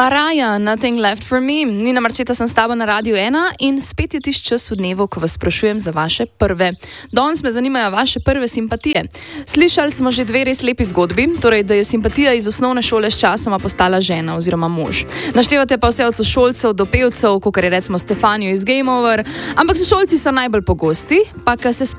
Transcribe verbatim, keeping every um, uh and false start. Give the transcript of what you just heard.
Maraja, Nothing Left for Me. Nina Marčeta sem s tabo na Radiu ena in spet je tisti čas v dnevu, ko vas sprašujem za vaše prve. Danes me zanimajo vaše prve simpatije. Slišali smo že dve res lepi zgodbi, torej da je simpatija iz osnovne šole s časoma postala žena oziroma mož. Naštevate pa vse od sošolcev do pevcev, kakor je recimo Stefanijo iz Game Over, ampak sošolci so najbolj pogosti, pa ko se